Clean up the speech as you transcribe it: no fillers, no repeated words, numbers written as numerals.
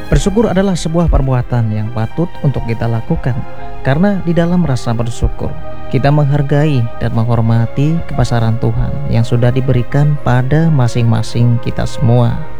Bersyukur adalah sebuah perbuatan yang patut untuk kita lakukan, karena di dalam rasa bersyukur kita menghargai dan menghormati kebesaran Tuhan yang sudah diberikan pada masing-masing kita semua.